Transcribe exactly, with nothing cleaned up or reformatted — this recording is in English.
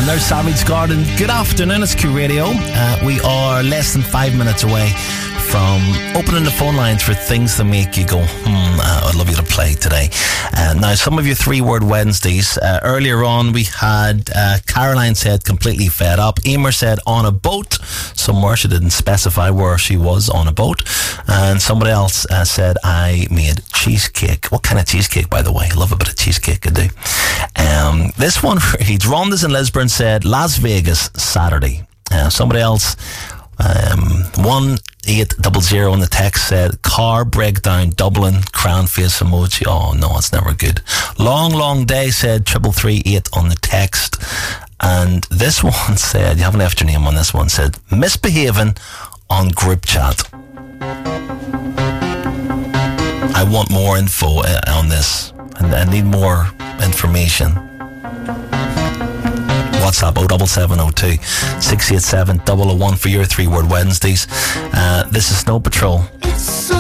And there's Savage Garden. Good afternoon, it's Q Radio. Uh, we are less than five minutes away from opening the phone lines for things that make you go, hmm, uh, I'd love you to play today. Uh, now, some of your three-word Wednesdays. Uh, earlier on, we had uh, Caroline said completely fed up. Emer said on a boat somewhere. She didn't specify where she was on a boat. And somebody else uh, said I made cheesecake. What kind of cheesecake, by the way? I love a bit of cheesecake, I do. Um, this one reads, Ronda's in Lisburn said Las Vegas Saturday. Uh, somebody else, um, one eight double zero in the text said car breakdown Dublin, crown face emoji. Oh no, it's never good. Long long day said triple three eight on the text. And this one said, you haven't left your name on this one, said misbehaving on group chat. I want more info uh, on this, and I need more information. WhatsApp oh seven seven oh two, six eight seven, double oh one for your three word Wednesdays. Uh, this is Snow Patrol. It's so